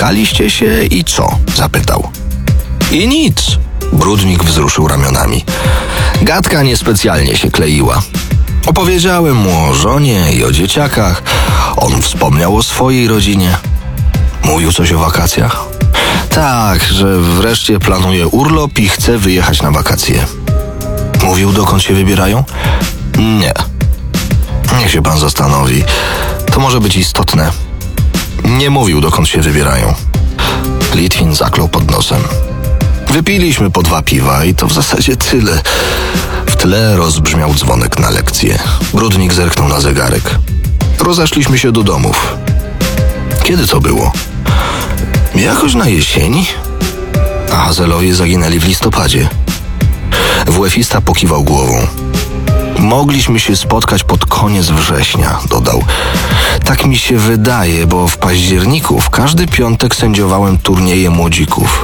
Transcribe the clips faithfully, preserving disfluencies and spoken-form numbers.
Spotkaliście się i co? Zapytał. I nic. Brudnik wzruszył ramionami. Gadka niespecjalnie się kleiła. Opowiedziałem mu o żonie i o dzieciakach. On wspomniał o swojej rodzinie. Mówił coś o wakacjach? Tak, że wreszcie planuje urlop i chce wyjechać na wakacje. Mówił, dokąd się wybierają? Nie. Niech się pan zastanowi. To może być istotne. Nie mówił, dokąd się wybierają. Litwin zaklął pod nosem. Wypiliśmy po dwa piwa i to w zasadzie tyle. W tle rozbrzmiał dzwonek na lekcję. Brudnik zerknął na zegarek. Rozeszliśmy się do domów. Kiedy to było? Jakoś na jesieni? A Hazelowie zaginęli w listopadzie. WF-ista pokiwał głową. Mogliśmy się spotkać pod koniec września, dodał. Tak mi się wydaje, bo w październiku w każdy piątek sędziowałem turnieje młodzików.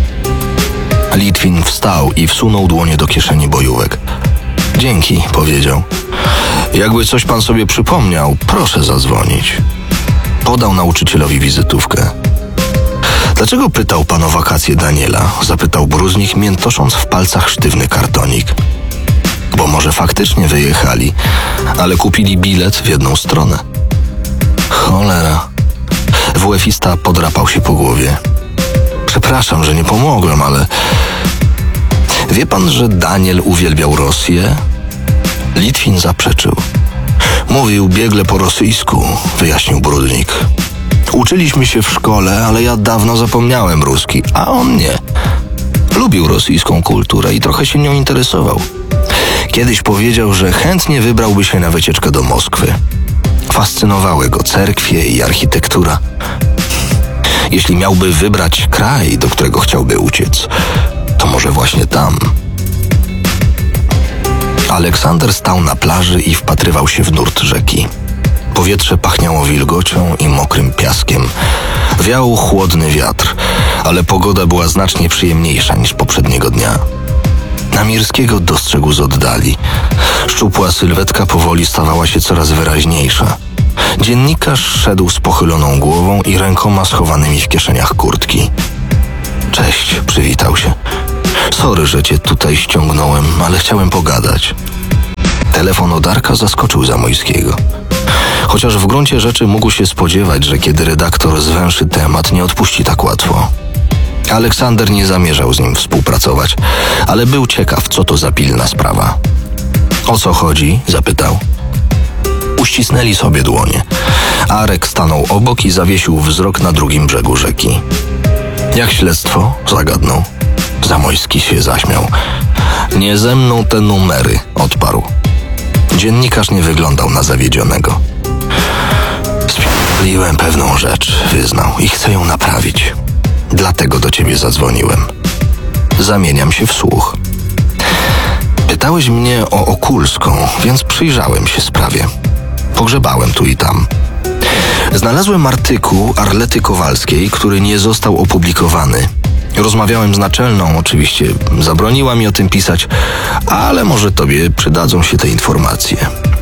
Litwin wstał i wsunął dłonie do kieszeni bojówek. Dzięki, powiedział. Jakby coś pan sobie przypomniał, proszę zadzwonić. Podał nauczycielowi wizytówkę. Dlaczego pytał pan o wakacje Daniela? Zapytał Brudnik, miętosząc w palcach sztywny kartonik. Bo może faktycznie wyjechali, ale kupili bilet w jedną stronę. Cholera. WF-ista podrapał się po głowie. Przepraszam, że nie pomogłem, ale... Wie pan, że Daniel uwielbiał Rosję? Litwin zaprzeczył. Mówił biegle po rosyjsku, wyjaśnił Brudnik. Uczyliśmy się w szkole, ale ja dawno zapomniałem ruski, a on nie. Lubił rosyjską kulturę i trochę się nią interesował. Kiedyś powiedział, że chętnie wybrałby się na wycieczkę do Moskwy. Fascynowały go cerkwie i architektura. Jeśli miałby wybrać kraj, do którego chciałby uciec, to może właśnie tam. Aleksander stał na plaży i wpatrywał się w nurt rzeki. Powietrze pachniało wilgocią i mokrym piaskiem. Wiał chłodny wiatr, ale pogoda była znacznie przyjemniejsza niż poprzedniego dnia. Namirskiego dostrzegł z oddali. Szczupła sylwetka powoli stawała się coraz wyraźniejsza. Dziennikarz szedł z pochyloną głową i rękoma schowanymi w kieszeniach kurtki. Cześć, przywitał się. Sorry, że cię tutaj ściągnąłem, ale chciałem pogadać. Telefon od Arka zaskoczył Zamojskiego. Chociaż w gruncie rzeczy mógł się spodziewać, że kiedy redaktor zwęszy temat, nie odpuści tak łatwo. Aleksander nie zamierzał z nim współpracować, ale był ciekaw, co to za pilna sprawa. O co chodzi? Zapytał. Uścisnęli sobie dłonie. Arek stanął obok i zawiesił wzrok na drugim brzegu rzeki. Jak śledztwo? Zagadnął. Zamojski się zaśmiał. Nie ze mną te numery, odparł. Dziennikarz nie wyglądał na zawiedzionego. Spierdoliłem pewną rzecz, wyznał, i chcę ją naprawić. Dlatego do ciebie zadzwoniłem. Zamieniam się w słuch. Pytałeś mnie o Okulską, więc przyjrzałem się sprawie. Pogrzebałem tu i tam. Znalazłem artykuł Arlety Kowalskiej, który nie został opublikowany. Rozmawiałem z naczelną, oczywiście zabroniła mi o tym pisać, ale może tobie przydadzą się te informacje.